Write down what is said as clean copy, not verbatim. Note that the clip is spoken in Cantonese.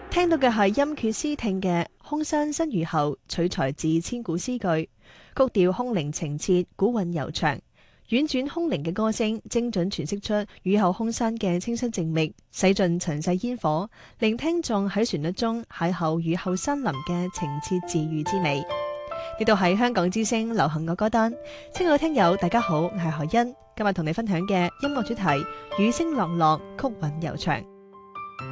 聽到嘅係音闕詩聽嘅空山新雨後，取材自千古詩句，曲調空靈情切，古韻悠長，婉轉空靈嘅歌聲，精準詮釋出雨後空山嘅清新靜謐，洗盡塵世煙火，令聽眾喺旋律中邂逅雨後山林嘅情切治愈之美。呢度係香港之聲流行樂歌單，親愛嘅聽友大家好，我係何欣，今日同你分享嘅音樂主題雨聲朗朗，曲韻悠長。